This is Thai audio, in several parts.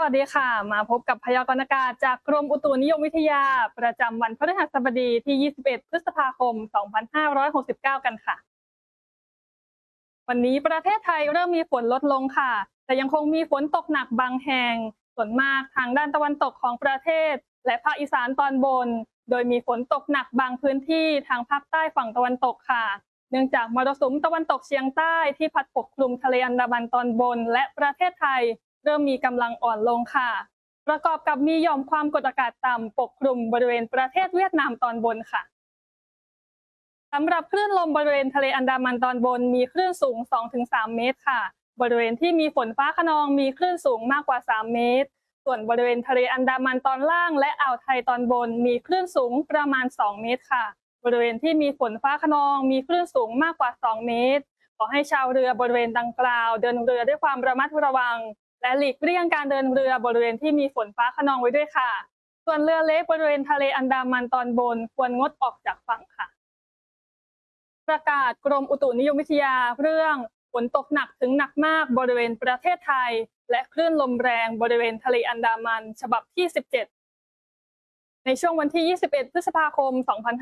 สดีค่ะมาพบกับพยากรณ์อากาศจากกรมอุตุนิยมวิทยาประจำวันพฤหัสบดีที่ 21 พฤษภาคม 2569 กันค่ะวันนี้ประเทศไทยเริ่มมีฝนลดลงค่ะแต่ยังคงมีฝนตกหนักบางแห่งส่วนมากทางด้านตะวันตกของประเทศและภาคอีสานตอนบนโดยมีฝนตกหนักบางพื้นที่ทางภาคใต้ฝั่งตะวันตกค่ะเนื่องจากมรสุมตะวันตกเฉียงใต้ที่พัดปกคลุมทะเลอันดามันตอนบนและประเทศไทยเริ่มมีกำลังอ่อนลงค่ะประกอบกับมีหย่อมความกดอากาศต่ำปกคลุมบริเวณประเทศเวียดนามตอนบนค่ะ สำหรับคลื่นลมบริเวณทะเลอันดามันตอนบนมีคลื่นสูง 2-3 เมตรค่ะบริเวณที่มีฝนฟ้าคะนองมีคลื่นสูงมากกว่า 3 เมตร ส่วนบริเวณทะเลอันดามันตอนล่างและอ่าวไทยตอนบนมีคลื่นสูงประมาณ 2 เมตรค่ะบริเวณที่มีฝนฟ้าคะนองมีคลื่นสูงมากกว่า 2 เมตร ขอให้ชาวเรือบริเวณดังกล่าวเดินเรือด้วยความระมัดระวังและหลีกเลี่ยงการเดินเรือบริเวณที่มีฝนฟ้าคะนองไว้ด้วยค่ะส่วนเรือเล็กบริเวณทะเลอันดามันตอนบนควรงดออกจากฝั่งค่ะ ประกาศกรมอุตุนิยมวิทยาเรื่องฝนตกหนักถึงหนักมากบริเวณประเทศไทยและคลื่นลมแรงบริเวณทะเลอันดามันฉบับที่ 17 ในช่วงวันที่ 21 พฤษภาคม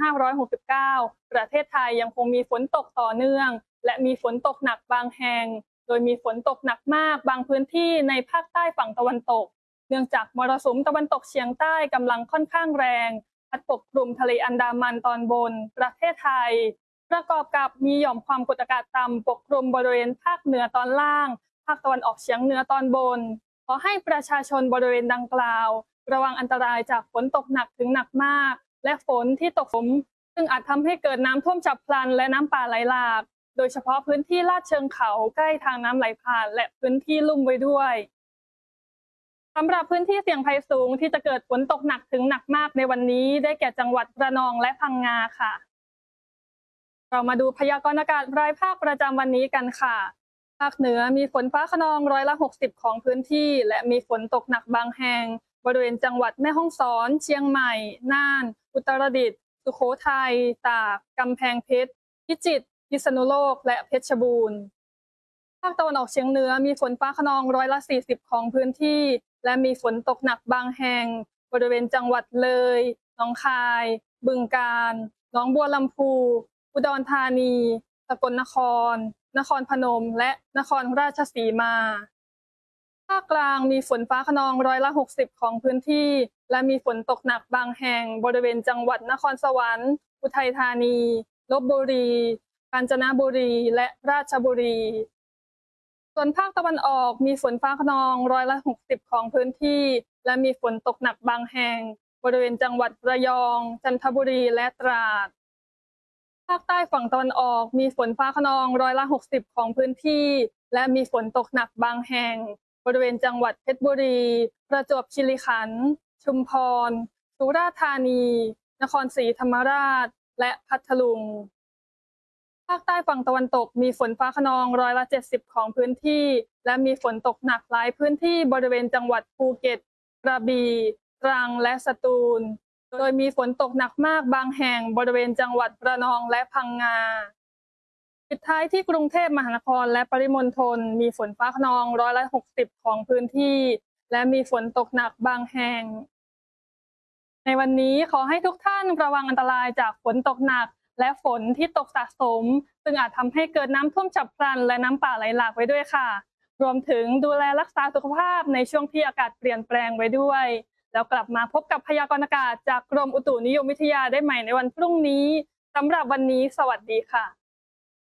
2569 ประเทศไทยยังคงมีฝนตกต่อเนื่องและมีฝนตกหนักบางแห่งโดยมีฝนตกหนักมากบางพื้นที่ในภาคใต้ฝั่งตะวันตกเนื่องจากมรสุมตะวันตกเฉียงใต้กำลังค่อนข้างแรงพัดปกคลุมทะเลอันดามันตอนบนประเทศไทย ประกอบกับมีหย่อมความกดอากาศต่ำปกคลุมบริเวณภาคเหนือตอนล่างภาคตะวันออกเฉียงเหนือตอนบนขอให้ประชาชนบริเวณดังกล่าวระวังอันตรายจากฝนตกหนักถึงหนักมากและฝนที่ตกซึ่งอาจทำให้เกิดน้ำท่วมฉับพลันและน้ำป่าไหลหลากโดยเฉพาะพื้นที่ลาดเชิงเขาใกล้ทางน้ำไหลผ่านและพื้นที่ลุ่มไว้ด้วยสำหรับพื้นที่เสี่ยงภัยสูงที่จะเกิดฝนตกหนักถึงหนักมากในวันนี้ได้แก่จังหวัดระนองและพังงาค่ะ เรามาดูพยากรณ์อากาศรายภาคประจำวันนี้กันค่ะ ภาคเหนือมีฝนฟ้าคะนอง60%ของพื้นที่และมีฝนตกหนักบางแห่งบริเวณจังหวัดแม่ฮ่องสอนเชียงใหม่น่านอุตรดิตถ์สุโขทัยตากกำแพงเพชรพิจิตรพิษณุโลกและเพชรบูรณ์ภาคตะวันออกเฉียงเหนือมีฝนฟ้าคะนอง40%ของพื้นที่และมีฝนตกหนักบางแห่งบริเวณจังหวัดเลยหนองคายบึงกาฬหนองบัวลำพูอุดรธานีสกลนครนครพนมและนครราชสีมาภาคกลางมีฝนฟ้าคะนอง60%ของพื้นที่และมีฝนตกหนักบางแห่งบริเวณจังหวัดนครสวรรค์อุทัยธานีลพบุรีกาญจนบุรีและราชบุรีส่วนภาคตะวันออกมีฝนฟ้าคะนอง60%ของพื้นที่และมีฝนตกหนักบางแห่งบริเวณจังหวัดระยองจันทบุรีและตราดภาคใต้ฝั่งตะวันออกมีฝนฟ้าคะนอง60%ของพื้นที่และมีฝนตกหนักบางแห่งบริเวณจังหวัดเพชรบุรีประจวบคีรีขันธ์ชุมพรสุราษฎร์ธานีนครศรีธรรมราชและพัทลุงภาคใต้ฝั่งตะวันตกมีฝนฟ้าคะนอง70%ของพื้นที่และมีฝนตกหนักหลายพื้นที่บริเวณจังหวัดภูเก็ตกระบี่ตรังและสตูลโดยมีฝนตกหนักมากบางแห่งบริเวณจังหวัดระนองและพังงาปิดท้ายที่กรุงเทพมหานครและปริมณฑลมีฝนฟ้าคะนอง60%ของพื้นที่และมีฝนตกหนักบางแห่งในวันนี้ขอให้ทุกท่านระวังอันตรายจากฝนตกหนักและฝนที่ตกสะสมซึ่งอาจทำให้เกิดน้ำท่วมฉับพลันและน้ำป่าไหลหลากไว้ด้วยค่ะรวมถึงดูแลรักษาสุขภาพในช่วงที่อากาศเปลี่ยนแปลงไว้ด้วยแล้วกลับมาพบกับพยากรณ์อากาศจากกรมอุตุนิยมวิทยาได้ใหม่ในวันพรุ่งนี้สำหรับวันนี้สวัสดีค่ะ